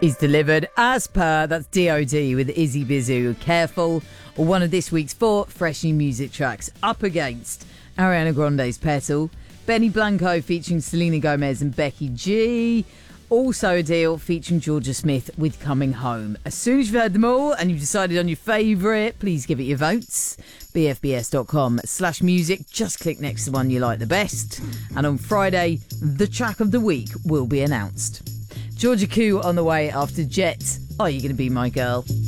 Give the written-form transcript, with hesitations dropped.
is delivered as per. That's D.O.D. with Izzy Bizu. Careful, or one of this week's 4 fresh new music tracks, up against Ariana Grande's Petal, Benny Blanco featuring Selena Gomez and Becky G. Also a deal featuring Georgia Smith with Coming Home. As soon as you've heard them all and you've decided on your favourite, please give it your votes. bfbs.com/music. Just click next to the one you like the best. And on Friday, the track of the week will be announced. Georgia Koo on the way after Jet. Are You Gonna Be My Girl?